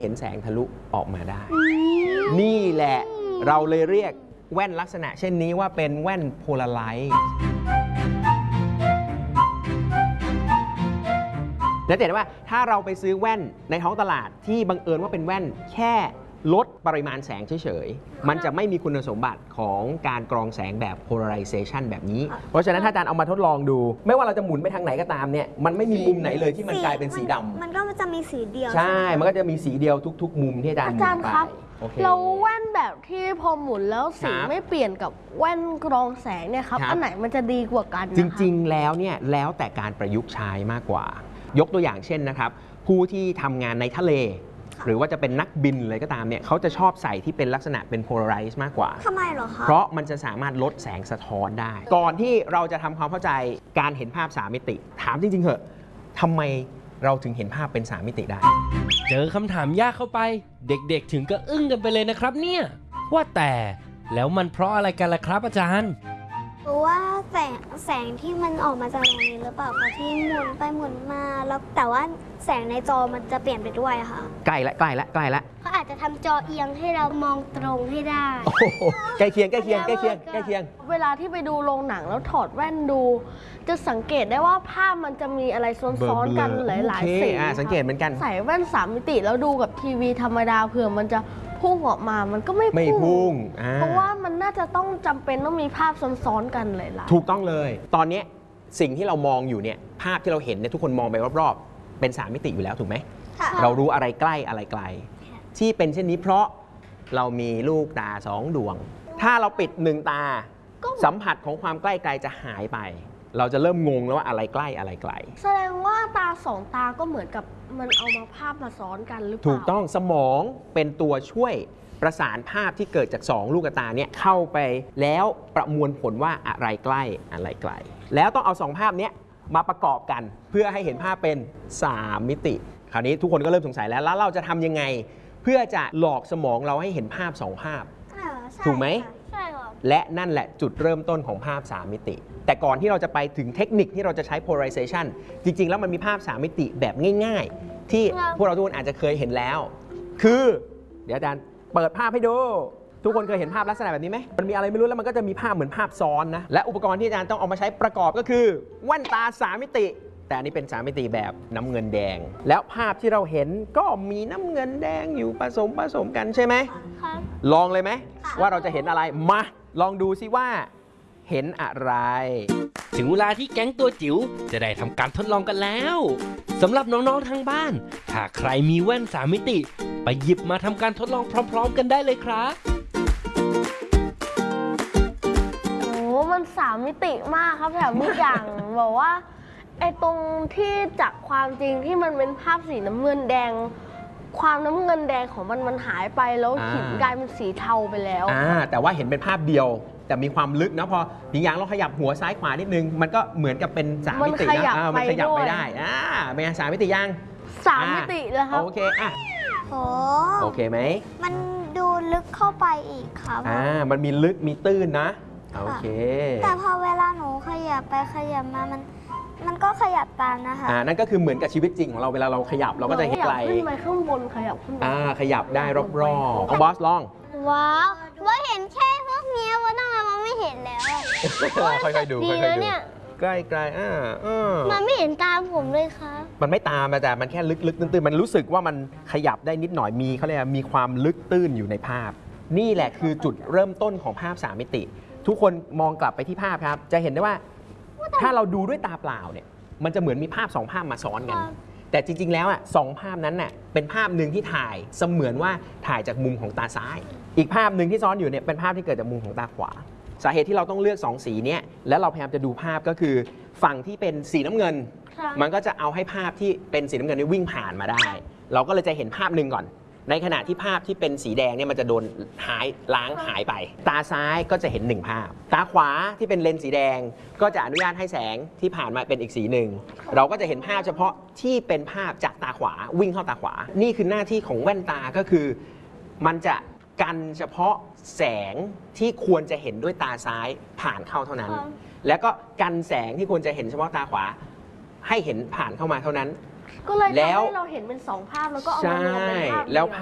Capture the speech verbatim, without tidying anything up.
เห็นแสงทะลุออกมาได้นี่แหละเราเลยเรียกแว่นลักษณะเช่นนี้ว่าเป็นแว่นโพลาไรซ์และเห็นว่าถ้าเราไปซื้อแว่นในท้องตลาดที่บังเอิญว่าเป็นแว่นแค่ลดปริมาณแสงเฉยๆมันจะไม่มีคุณสมบัติของการกรองแสงแบบ polarization แบบนี้เพราะฉะนั้นถ้าอาจารย์เอามาทดลองดูไม่ว่าเราจะหมุนไปทางไหนก็ตามเนี่ยมันไม่มีมุมไหนเลยที่มันกลายเป็นสีดำมันก็จะมีสีเดียวใช่มันก็จะมีสีเดียวทุกๆมุมที่อาจารย์หมุนไปเราแว่นแบบที่พอหมุนแล้วสีไม่เปลี่ยนกับแว่นกรองแสงเนี่ยครับอันไหนมันจะดีกว่ากันจริงๆแล้วเนี่ยแล้วแต่การประยุกต์ใช้มากกว่ายกตัวอย่างเช่นนะครับผู้ที่ทำงานในทะเลหรือว่าจะเป็นนักบินเลยก็ตามเนี่ยเขาจะชอบใส่ที่เป็นลักษณะเป็น polarize มากกว่าทำไมเหรอคะเพราะมันจะสามารถลดแสงสะท้อนได้ก่อนที่เราจะทำความเข้าใจการเห็นภาพสามมิติถามจริงๆเหอะทำไมเราถึงเห็นภาพเป็นสามมิติได้เจอคำถามยากเข้าไปเด็กๆถึงก็อึ้งกันไปเลยนะครับเนี่ยว่าแต่แล้วมันเพราะอะไรกันล่ะครับอาจารย์เพราะว่าแสงแสงที่มันออกมาจากตรงนี้หรือเปล่าคะที่หมุนไปหมุนมาแล้วแต่ว่าแสงในจอมันจะเปลี่ยนไปด้วยค่ะใกล้ละใกล้ละใกล้ละเขาอาจจะทำจอเอียงให้เรามองตรงให้ได้ใกล้เคียงใกล้เคียงใกล้เคียงใกล้เคียงเวลาที่ไปดูโรงหนังแล้วถอดแว่นดูจะสังเกตได้ว่าภาพมันจะมีอะไรซ้อนๆกันหลายๆสีสังเกตเหมือนกันใส่แว่นสามมิติแล้วดูกับทีวีธรรมดาเผื่อมันจะพุ่งออกมามันก็ไม่ไม่พุ่งเพราะว่ามันน่าจะต้องจำเป็นต้องมีภาพซ้อนๆกันหลายๆถูกต้องเลยตอนนี้สิ่งที่เรามองอยู่เนี่ยภาพที่เราเห็นเนี่ยทุกคนมองไปรอบๆเป็นสามมิติอยู่แล้วถูกไหมเรารู้อะไรใกล้อะไรไกลที่เป็นเช่นนี้เพราะเรามีลูกตาสองดวงถ้าเราปิดหนึ่งตาสัมผัสของความใกล้ไกลจะหายไปเราจะเริ่มงงแล้วว่าอะไรใกล้อะไรไกลแสดงว่าตาสองตาก็เหมือนกับมันเอามาภาพมาซ้อนกันหรือเปล่าถูกต้องสมองเป็นตัวช่วยประสานภาพที่เกิดจากสองลูกตาเนี่ยเข้าไปแล้วประมวลผลว่าอะไรใกล้อะไรไกลแล้วต้องเอาสองภาพนี้มาประกอบกันเพื่อให้เห็นภาพเป็นสามมิติคราวนี้ทุกคนก็เริ่มสงสัยแล้วแล้วเราจะทำยังไงเพื่อจะหลอกสมองเราให้เห็นภาพสองภาพถูกไหมใช่ค่ะและนั่นแหละจุดเริ่มต้นของภาพสามมิติแต่ก่อนที่เราจะไปถึงเทคนิคที่เราจะใช้ polarization จริงๆแล้วมันมีภาพสามมิติแบบง่ายๆที่พวกเราทุกคนอาจจะเคยเห็นแล้วคือเดี๋ยวอาจารย์เปิดภาพให้ดูทุกคนเคยเห็นภาพลักษณะแบบนี้ไหมมันมีอะไรไม่รู้แล้วมันก็จะมีภาพเหมือนภาพซ้อนนะและอุปกรณ์ที่อาจารย์ต้องเอามาใช้ประกอบก็คือแว่นตาสามมิติแต่อันนี้เป็นสามมิติแบบน้ำเงินแดงแล้วภาพที่เราเห็นก็มีน้ำเงินแดงอยู่ผสมผสมกันใช่ไหมครับลองเลยไหมว่าเราจะเห็นอะไรมาลองดูซิว่าเห็นอะไรถึงเวลาที่แก๊งตัวจิ๋วจะได้ทำการทดลองกันแล้วสำหรับน้องๆทางบ้านถ้าใครมีแว่นสามมิติไปหยิบมาทำการทดลองพร้อมๆกันได้เลยครับโอ้มันสามมิติมากครับแถมทุกอย่าง บอกว่าไอ้ตรงที่จากความจริงที่มันเป็นภาพสีน้ำเงินแดงความน้ำเงินแดงของมันมันหายไปแล้วหินกลายเป็นสีเทาไปแล้วอ่าแต่ว่าเห็นเป็นภาพเดียวแต่มีความลึกนะพอหญิงหยางเราขยับหัวซ้ายขวานิดนึงมันก็เหมือนกับเป็นสามมิตินะมันขยับไปได้อ่าเป็นไงสามมิติยังสามมิติเลยครับโอเคอ่ะโอ้โอเคไหมมันดูลึกเข้าไปอีกครับอ่ามันมีลึกมีตื้นนะโอเคแต่พอเวลาหนูขยับไปขยับมามันมันก็ขยับตามนะคะอ่านั่นก็คือเหมือนกับชีวิตจริงของเราเวลาเราขยับเราก็จะเห็นไกลขึ้นไปข้างบนขยับขึ้นอ่าขยับได้รอบๆเอาบอสลองว้าวว่าเห็นแค่พวกนี้ว่าตั้งแต่มันไม่เห็นแล้วค่อยๆดูค่อยๆดูใกล้ๆอ่ามันไม่เห็นตามผมเลยครับมันไม่ตามแต่มันแค่ลึกๆตื้นๆมันรู้สึกว่ามันขยับได้นิดหน่อยมีเขาเรียกมีความลึกตื้นอยู่ในภาพนี่แหละคือจุดเริ่มต้นของภาพสามมิติทุกคนมองกลับไปที่ภาพครับจะเห็นได้ว่าถ้าเราดูด้วยตาเปล่าเนี่ยมันจะเหมือนมีภาพสองภาพมาซ้อนกันแต่จริงๆแล้วอ่ะสองภาพนั้นน่ะเป็นภาพหนึ่งที่ถ่ายเสมือนว่าถ่ายจากมุมของตาซ้ายอีกภาพหนึ่งที่ซ้อนอยู่เนี่ยเป็นภาพที่เกิดจากมุมของตาขวาสาเหตุที่เราต้องเลือกสองสีนี้แล้วเราพยายามจะดูภาพก็คือฝั่งที่เป็นสีน้ำเงินมันก็จะเอาให้ภาพที่เป็นสีน้ำเงินนี้วิ่งผ่านมาได้เราก็เลยจะเห็นภาพหนึ่งก่อนในขณะที่ภาพที่เป็นสีแดงเนี่ยมันจะโดนหายล้างหายไปตาซ้ายก็จะเห็นหนึ่งภาพตาขวาที่เป็นเลนส์สีแดงก็จะอนุญาตให้แสงที่ผ่านมาเป็นอีกสีหนึ่งเราก็จะเห็นภาพเฉพาะที่เป็นภาพจากตาขวาวิ่งเข้าตาขวานี่คือหน้าที่ของแว่นตาก็คือมันจะกันเฉพาะแสงที่ควรจะเห็นด้วยตาซ้ายผ่านเข้าเท่านั้นแล้วก็กันแสงที่ควรจะเห็นเฉพาะตาขวาให้เห็นผ่านเข้ามาเท่านั้นก็เลยทำแล้วให้เราเห็นเป็นสองภาพแล้วก็เอาใช่มารวมเป็นภาพเดียวแล้ว